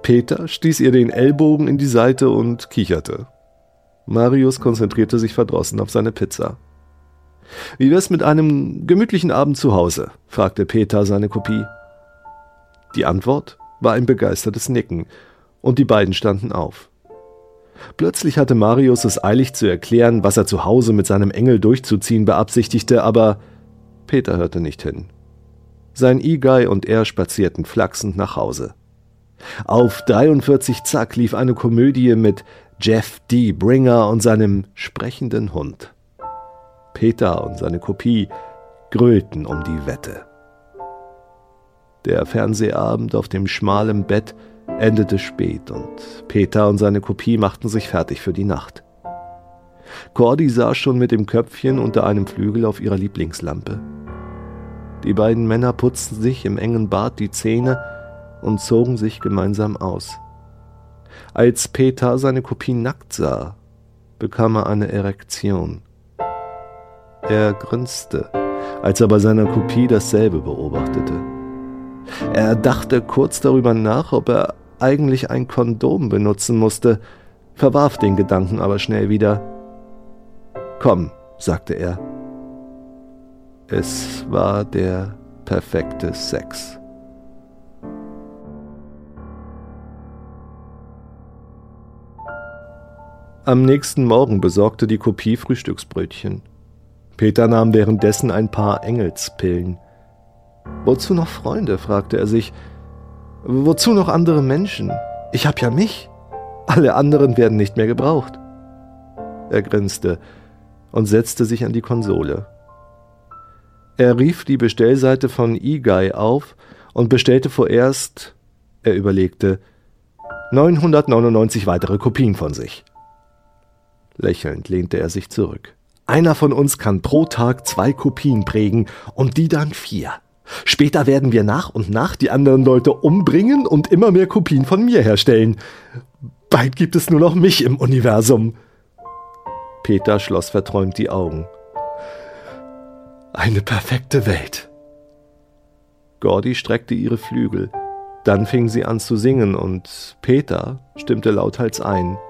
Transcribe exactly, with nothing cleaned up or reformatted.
Peter stieß ihr den Ellbogen in die Seite und kicherte. Marius konzentrierte sich verdrossen auf seine Pizza. »Wie wär's mit einem gemütlichen Abend zu Hause?« fragte Peter seine Kopie. Die Antwort war ein begeistertes Nicken, und die beiden standen auf. Plötzlich hatte Marius es eilig zu erklären, was er zu Hause mit seinem Engel durchzuziehen beabsichtigte, aber Peter hörte nicht hin. Sein E-Guy und er spazierten flachsend nach Hause. Auf dreiundvierzig Zack lief eine Komödie mit Jeff D. Bringer und seinem sprechenden Hund. Peter und seine Kopie grölten um die Wette. Der Fernsehabend auf dem schmalen Bett endete spät und Peter und seine Kopie machten sich fertig für die Nacht. Cordy saß schon mit dem Köpfchen unter einem Flügel auf ihrer Lieblingslampe. Die beiden Männer putzten sich im engen Bad die Zähne und zogen sich gemeinsam aus. Als Peter seine Kopie nackt sah, bekam er eine Erektion. Er grinste, als er bei seiner Kopie dasselbe beobachtete. Er dachte kurz darüber nach, ob er eigentlich ein Kondom benutzen musste, verwarf den Gedanken aber schnell wieder. »Komm«, sagte er. Es war der perfekte Sex. Am nächsten Morgen besorgte die Kopie Frühstücksbrötchen. Peter nahm währenddessen ein paar Engelspillen. »Wozu noch Freunde?« fragte er sich. »Wozu noch andere Menschen? Ich hab ja mich. Alle anderen werden nicht mehr gebraucht.« Er grinste und setzte sich an die Konsole. Er rief die Bestellseite von E-Guy auf und bestellte vorerst, er überlegte, neunhundertneunundneunzig weitere Kopien von sich. Lächelnd lehnte er sich zurück. Einer von uns kann pro Tag zwei Kopien prägen und die dann vier. Später werden wir nach und nach die anderen Leute umbringen und immer mehr Kopien von mir herstellen. Bald gibt es nur noch mich im Universum. Peter schloss verträumt die Augen. Eine perfekte Welt. Cordy streckte ihre Flügel. Dann fing sie an zu singen und Peter stimmte lauthals ein.